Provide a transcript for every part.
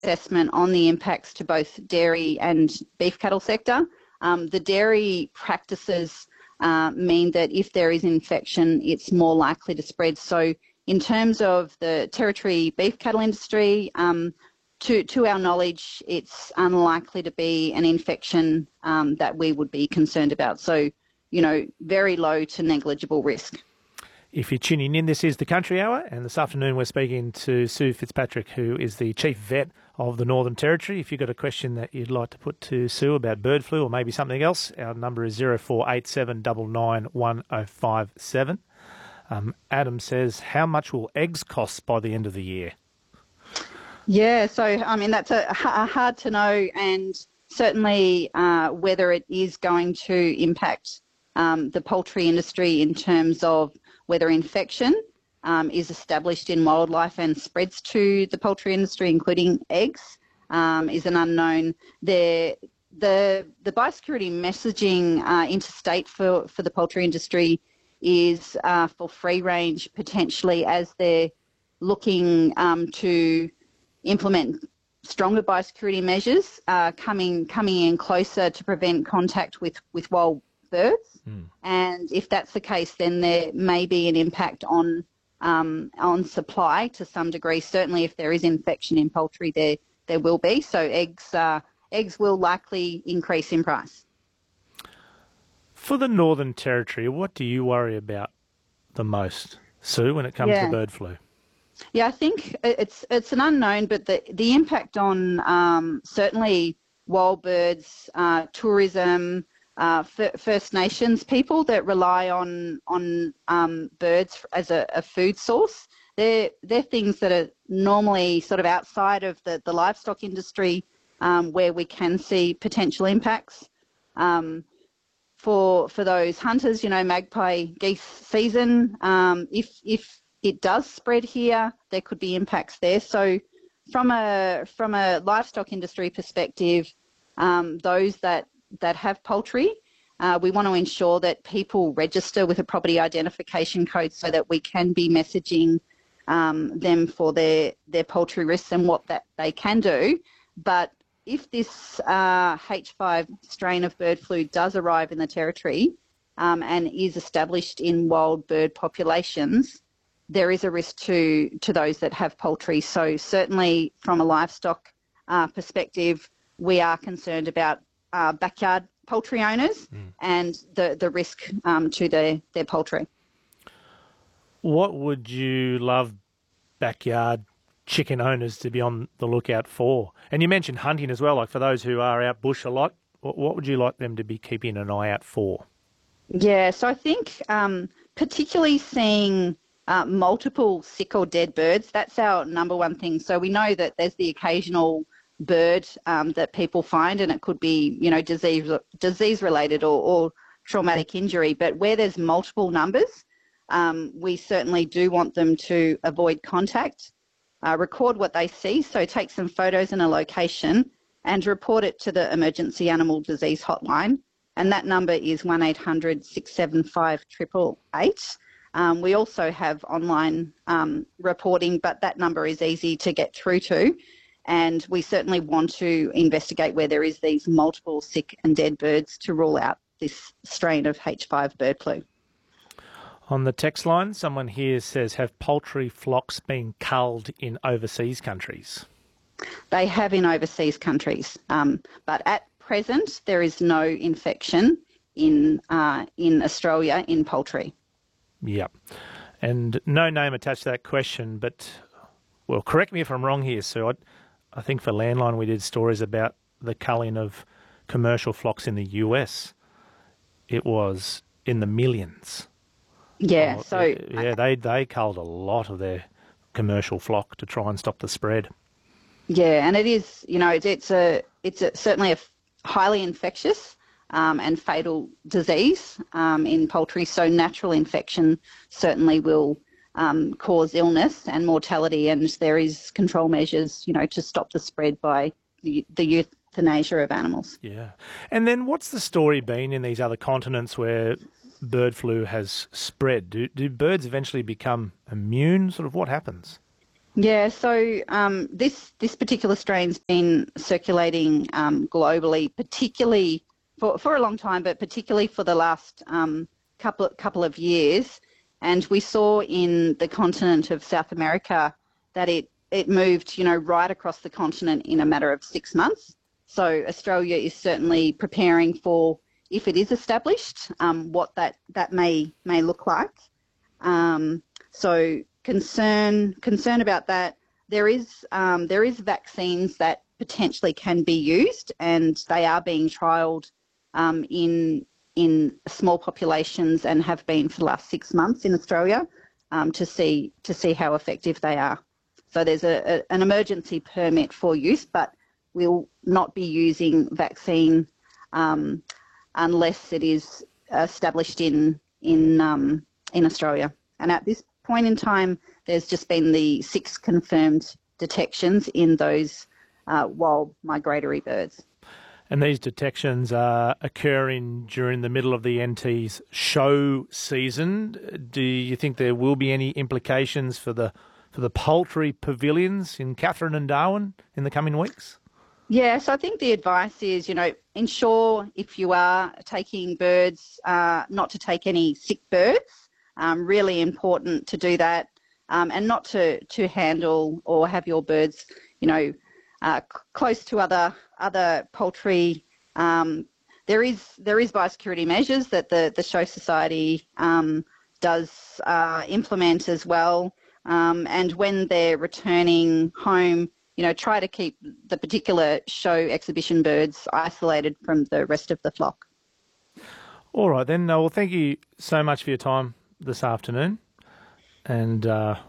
assessment on the impacts to both dairy and beef cattle sector. The dairy practices mean that if there is infection, it's more likely to spread. So in terms of the territory beef cattle industry, to our knowledge, it's unlikely to be an infection that we would be concerned about. So, very low to negligible risk. If you're tuning in, this is the Country Hour, and this afternoon we're speaking to Sue Fitzpatrick, who is the Chief Vet of the Northern Territory. If you've got a question that you'd like to put to Sue about bird flu or maybe something else, our number is 0487 99 1057. Adam says, how much will eggs cost by the end of the year? Yeah, so, that's a hard to know, and certainly whether it is going to impact the poultry industry in terms of whether infection is established in wildlife and spreads to the poultry industry, including eggs, is an unknown. The biosecurity messaging interstate for the poultry industry is for free range potentially, as they're looking to implement stronger biosecurity measures, coming in closer to prevent contact with wild birds. And if that's the case, then there may be an impact on supply to some degree. Certainly, if there is infection in poultry, there will be. So eggs will likely increase in price. For the Northern Territory, what do you worry about the most, Sue, when it comes to bird flu? Yeah, I think it's an unknown, but the impact on certainly wild birds, tourism, First Nations people that rely on birds as a food source. They're things that are normally sort of outside of the livestock industry, where we can see potential impacts. For those hunters, magpie geese season, if it does spread here, there could be impacts there. So from a livestock industry perspective, those that have poultry, we want to ensure that people register with a property identification code so that we can be messaging them for their poultry risks and what that they can do. But if this H5 strain of bird flu does arrive in the territory and is established in wild bird populations, there is a risk to those that have poultry. So certainly from a livestock perspective, we are concerned about backyard poultry owners and the risk to their poultry. What would you love backyard chicken owners to be on the lookout for? And you mentioned hunting as well, like for those who are out bush a lot, what would you like them to be keeping an eye out for? Yeah, so I think particularly seeing multiple sick or dead birds, that's our number one thing. So we know that there's the occasional bird that people find, and it could be, disease related or traumatic injury. But where there's multiple numbers, we certainly do want them to avoid contact, record what they see. So take some photos and a location and report it to the Emergency Animal Disease Hotline. And that number is 1800 675 888. We also have online reporting, but that number is easy to get through to. And we certainly want to investigate where there is these multiple sick and dead birds to rule out this strain of H5 bird flu. On the text line, someone here says, have poultry flocks been culled in overseas countries? They have in overseas countries, but at present there is no infection in Australia in poultry. Yep. And no name attached to that question, but, well, correct me if I'm wrong here, Sue. I think for Landline we did stories about the culling of commercial flocks in the US. It was in the millions. Yeah, they culled a lot of their commercial flock to try and stop the spread. Yeah, and it is, it's certainly a highly infectious and fatal disease in poultry. So natural infection certainly will cause illness and mortality, and there is control measures, to stop the spread by the euthanasia of animals. Yeah. And then what's the story been in these other continents where bird flu has spread? Do birds eventually become immune? Sort of what happens? Yeah, so this particular strain's been circulating globally, particularly for a long time, but particularly for the last couple of years. And we saw in the continent of South America that it moved, right across the continent in a matter of 6 months. So Australia is certainly preparing for, if it is established, what that may look like. So concern about that. There is vaccines that potentially can be used, and they are being trialled in small populations and have been for the last 6 months in Australia to see how effective they are. So there's an emergency permit for use, but we'll not be using vaccine unless it is established in Australia. And at this point in time, there's just been the 6 confirmed detections in those wild migratory birds. And these detections are occurring during the middle of the NT's show season. Do you think there will be any implications for the poultry pavilions in Katherine and Darwin in the coming weeks? Yes, I think the advice is, ensure if you are taking birds, not to take any sick birds. Really important to do that, and not to handle or have your birds, close to other poultry. There is biosecurity measures that the Show Society does implement as well. And when they're returning home, try to keep the particular show exhibition birds isolated from the rest of the flock. All right then. Well, thank you so much for your time this afternoon. And,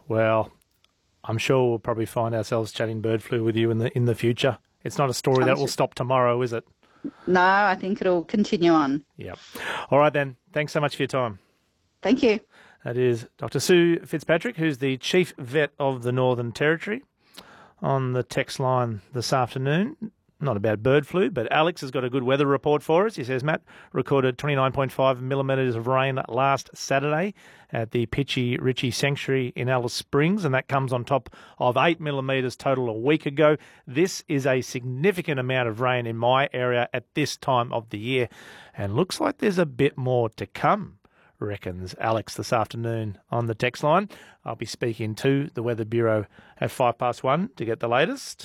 I'm sure we'll probably find ourselves chatting bird flu with you in the future. It's not a story that will stop tomorrow, is it? No, I think it'll continue on. Yep. All right then. Thanks so much for your time. Thank you. That is Dr. Sue Fitzpatrick, who's the Chief Vet of the Northern Territory, on the text line this afternoon. Not about bird flu, but Alex has got a good weather report for us. He says, Matt recorded 29.5 millimetres of rain last Saturday at the Pitchy Ritchie Sanctuary in Alice Springs, and that comes on top of 8 millimetres total a week ago. This is a significant amount of rain in my area at this time of the year, and looks like there's a bit more to come, reckons Alex this afternoon on the text line. I'll be speaking to the Weather Bureau at 1:05 to get the latest.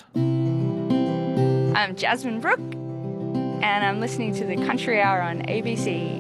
I'm Jasmine Brooke, and I'm listening to the Country Hour on ABC.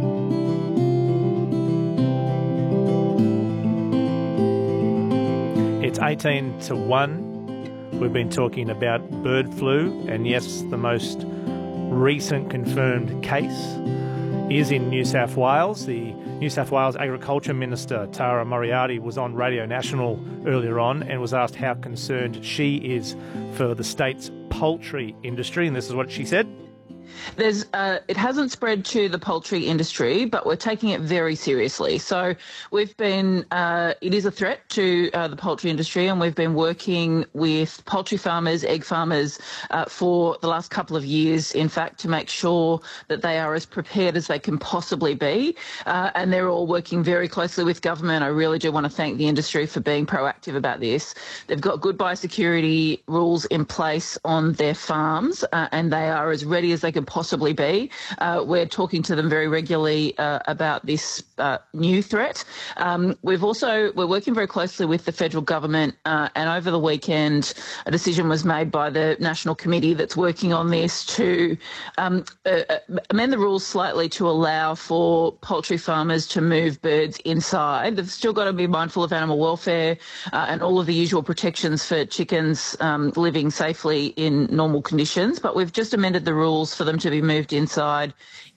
It's 18-1. We've been talking about bird flu, and yes, the most recent confirmed case is in New South Wales. The New South Wales Agriculture Minister, Tara Moriarty, was on Radio National earlier on and was asked how concerned she is for the state's poultry industry, and this is what she said. It hasn't spread to the poultry industry, but we're taking it very seriously. So it is a threat to the poultry industry, and we've been working with poultry farmers, egg farmers for the last couple of years, in fact, to make sure that they are as prepared as they can possibly be. And they're all working very closely with government. I really do want to thank the industry for being proactive about this. They've got good biosecurity rules in place on their farms, and they are as ready as they can possibly be. We're talking to them very regularly about this new threat. We're working very closely with the federal government, and over the weekend a decision was made by the National Committee that's working on this to amend the rules slightly to allow for poultry farmers to move birds inside. They've still got to be mindful of animal welfare and all of the usual protections for chickens living safely in normal conditions, but we've just amended the rules for them to be moved inside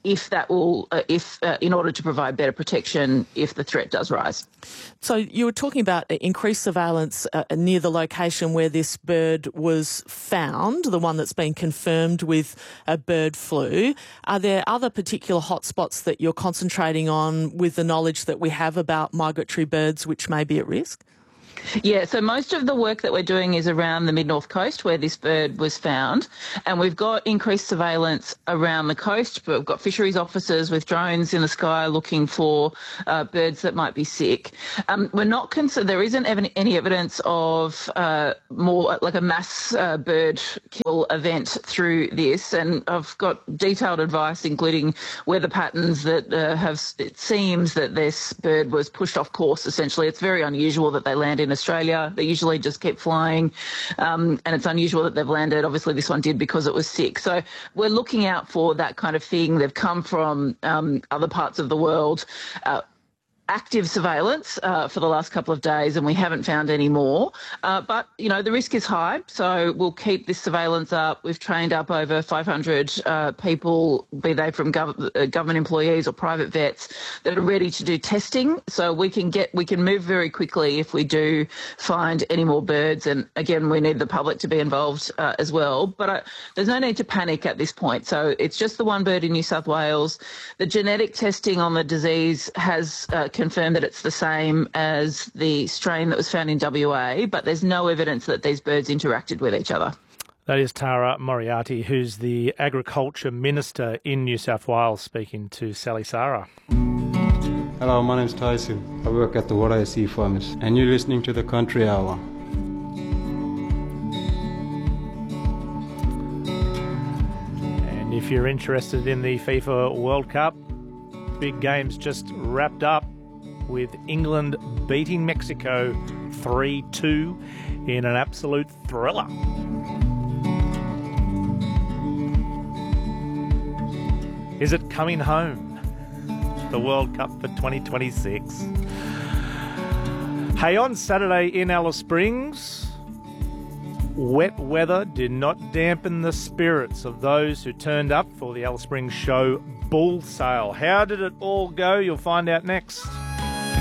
in order to provide better protection if the threat does rise. So you were talking about increased surveillance near the location where this bird was found, the one that's been confirmed with a bird flu. Are there other particular hotspots that you're concentrating on with the knowledge that we have about migratory birds which may be at risk? Yeah, so most of the work that we're doing is around the mid-north coast where this bird was found, and we've got increased surveillance around the coast, but we've got fisheries officers with drones in the sky looking for birds that might be sick. We're not concerned, there isn't any evidence of more like a mass bird kill event through this, and I've got detailed advice including weather patterns that it seems that this bird was pushed off course essentially. It's very unusual that they land in Australia. They usually just keep flying, and it's unusual that they've landed. Obviously, this one did because it was sick. So we're looking out for that kind of thing. They've come from other parts of the world. Active surveillance for the last couple of days, and we haven't found any more. But, you know, the risk is high, so we'll keep this surveillance up. We've trained up over 500 people, be they from government employees or private vets, that are ready to do testing. So we can move very quickly if we do find any more birds. And again, we need the public to be involved as well. But there's no need to panic at this point. So it's just the one bird in New South Wales. The genetic testing on the disease has confirmed that it's the same as the strain that was found in WA, but there's no evidence that these birds interacted with each other. That is Tara Moriarty, who's the Agriculture Minister in New South Wales, speaking to Sally Sara. Hello, my name's Tyson. I work at the Water Sea Farms, and you're listening to the Country Hour. And if you're interested in the FIFA World Cup, big games just wrapped up with England beating Mexico 3-2 in an absolute thriller. Is it coming home? The World Cup for 2026. Hey, on Saturday in Alice Springs, wet weather did not dampen the spirits of those who turned up for the Alice Springs Show bull sale. How did it all go? You'll find out next.